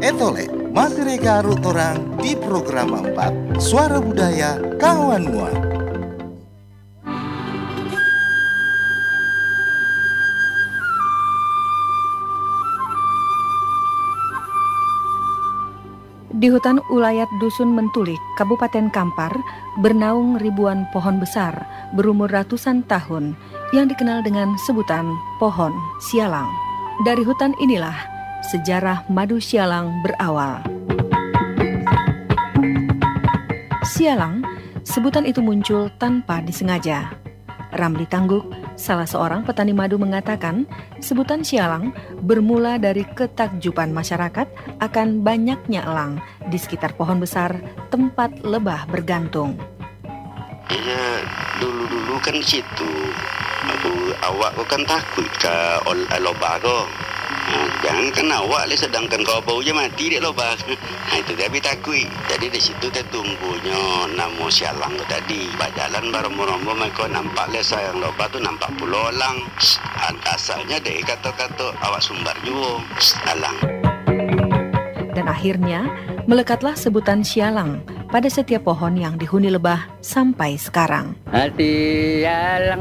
Etole, materi garut orang di program 4 Suara Budaya Kawan Mua. Di hutan ulayat Dusun Mentulik, Kabupaten Kampar, bernaung ribuan pohon besar berumur ratusan tahun yang dikenal dengan sebutan pohon sialang. Dari hutan inilah sejarah madu sialang berawal. Sialang, sebutan itu muncul tanpa disengaja. Ramli Tangguk, salah seorang petani madu mengatakan, sebutan sialang bermula dari ketakjuban masyarakat akan banyaknya elang di sekitar pohon besar tempat lebah bergantung. Ya, dulu kan situ. Awak kan takut ke lobah kau. Jangan kan awak sedangkan kau bau je mati dek lobah. Itu dia takut. Jadi di situ dia tumbuhnya nama sialang tu tadi. Berjalan berombo-rombo mereka nampak sayang lobah tu nampak puluh elang. Asalnya dari kata-kata awak sumbar juga elang. Dan akhirnya melekatlah sebutan sialang pada setiap pohon yang dihuni lebah sampai sekarang. Sialang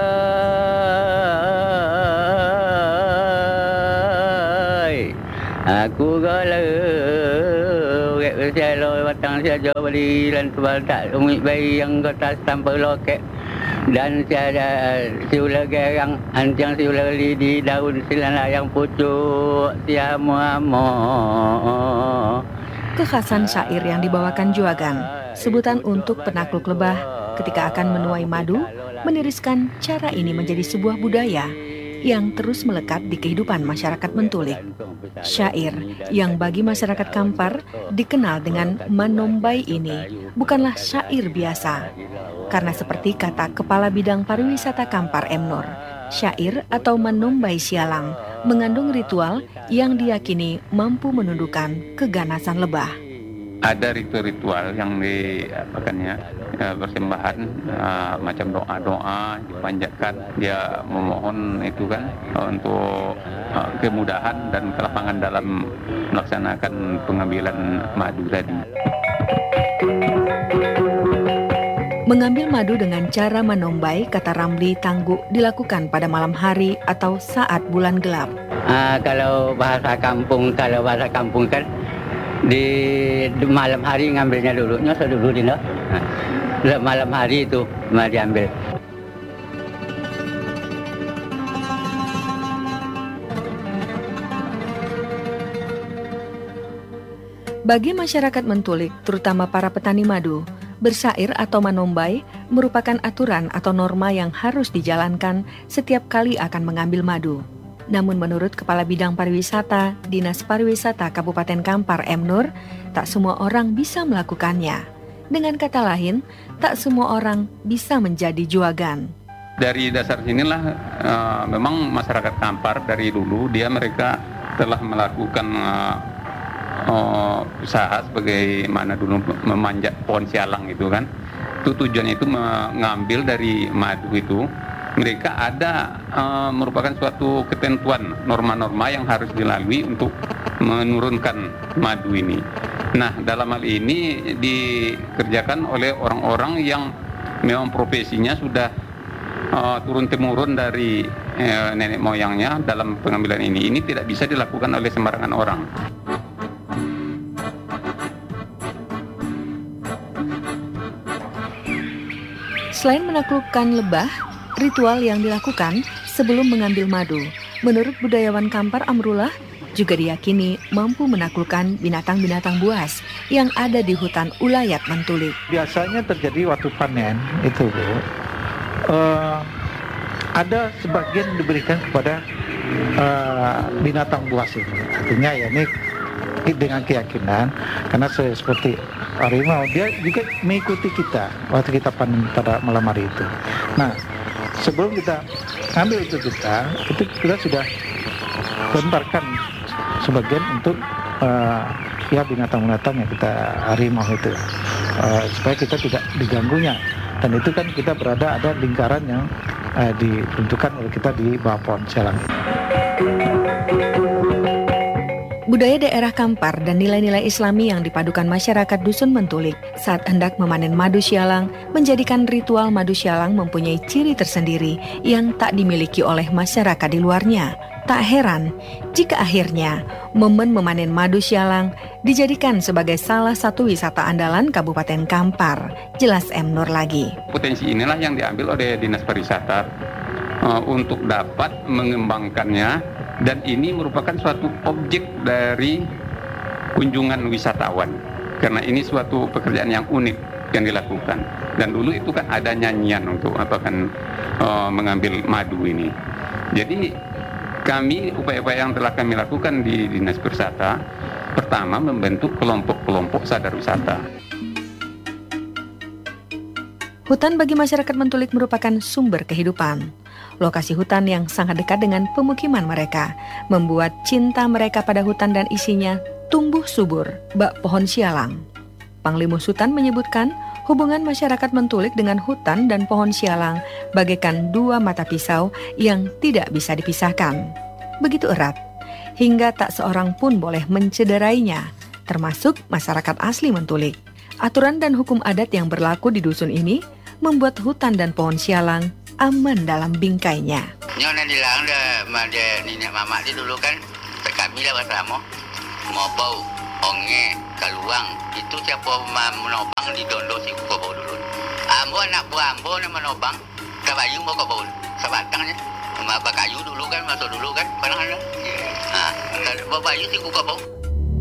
aku galau sialoi batang saja beli dan sebal tak umit bayi yang kota sampai loket dan tiada siula gerang anjang siula di daun silana yang pucuk siamu-amu. Kekhasan syair yang dibawakan Juagan, sebutan untuk penakluk lebah ketika akan menuai madu, meniriskan cara ini menjadi sebuah budaya yang terus melekat di kehidupan masyarakat Mentulik. Syair yang bagi masyarakat Kampar dikenal dengan Manombai ini bukanlah syair biasa. Karena seperti kata Kepala Bidang Pariwisata Kampar M. Nur, syair atau Manombai sialang mengandung ritual yang diyakini mampu menundukkan keganasan lebah. Ada ritual yang diapakannya persembahan macam doa-doa dipanjatkan, dia memohon itu kan untuk kemudahan dan kelapangan dalam melaksanakan pengambilan madu tadi. Mengambil madu dengan cara manombai, kata Ramli Tangguk, dilakukan pada malam hari atau saat bulan gelap. Kalau bahasa kampung kan di malam hari ngambilnya dulu, nyosor dulu dino. Malam hari itu mau diambil. Bagi masyarakat Mentulik, terutama para petani madu, bersair atau manombai merupakan aturan atau norma yang harus dijalankan setiap kali akan mengambil madu. Namun menurut Kepala Bidang Pariwisata, Dinas Pariwisata Kabupaten Kampar M. Nur, tak semua orang bisa melakukannya. Dengan kata lain, tak semua orang bisa menjadi juagan. Dari dasar sinilah memang masyarakat Kampar dari dulu mereka telah melakukan usaha sebagaimana dulu memanjat pohon sialang itu kan. Itu tujuannya itu mengambil dari madu itu. Mereka ada merupakan suatu ketentuan norma-norma yang harus dilalui untuk menurunkan madu ini. Nah, dalam hal ini dikerjakan oleh orang-orang yang memang profesinya sudah turun-temurun dari nenek moyangnya dalam pengambilan ini. Ini tidak bisa dilakukan oleh sembarangan orang. Selain menaklukkan lebah, ritual yang dilakukan sebelum mengambil madu, menurut budayawan Kampar Amrullah, juga diyakini mampu menaklukkan binatang-binatang buas yang ada di hutan ulayat Mentulik. Biasanya terjadi waktu panen itu, Bu. Ada sebagian diberikan kepada binatang buas ini. Artinya ya ini dengan keyakinan, karena seperti harimau, dia juga mengikuti kita waktu kita panen pada malam hari itu. Nah, sebelum kita ambil itu kita sudah bentarkan sebagian untuk binatang-binatang yang kita harimau itu, supaya kita tidak diganggunya. Dan itu kan kita berada ada lingkaran yang ditentukan oleh kita di bawah pohon sialang. Budaya daerah Kampar dan nilai-nilai Islami yang dipadukan masyarakat Dusun Mentulik saat hendak memanen madu sialang menjadikan ritual madu sialang mempunyai ciri tersendiri yang tak dimiliki oleh masyarakat di luarnya. Tak heran jika akhirnya momen memanen madu sialang dijadikan sebagai salah satu wisata andalan Kabupaten Kampar. Jelas M. Nur lagi. Potensi inilah yang diambil oleh Dinas Pariwisata untuk dapat mengembangkannya, dan ini merupakan suatu objek dari kunjungan wisatawan karena ini suatu pekerjaan yang unik yang dilakukan. Dan dulu itu kan ada nyanyian untuk mengambil madu ini. Jadi kami, upaya-upaya yang telah kami lakukan di Dinas Pariwisata, pertama membentuk kelompok-kelompok sadar wisata. Hutan bagi masyarakat Mentulik merupakan sumber kehidupan. Lokasi hutan yang sangat dekat dengan pemukiman mereka membuat cinta mereka pada hutan dan isinya tumbuh subur bak pohon sialang. Panglimus Hutan menyebutkan hubungan masyarakat Mentulik dengan hutan dan pohon sialang bagaikan dua mata pisau yang tidak bisa dipisahkan. Begitu erat, hingga tak seorang pun boleh mencederainya, termasuk masyarakat asli Mentulik. Aturan dan hukum adat yang berlaku di dusun ini membuat hutan dan pohon sialang aman dalam bingkainya. Nyonya dilarang dah nenek mama dia dulu kan kami lah bersama mau bau onge kaluang itu siapa menobang di dondo si kobau dulu. Ambo anak buah ambo nak menobang kabayu mau kobau sebatangnya sama kayu dulu kan masuk dulu kan pernah ada. Bawa bayu si kobau.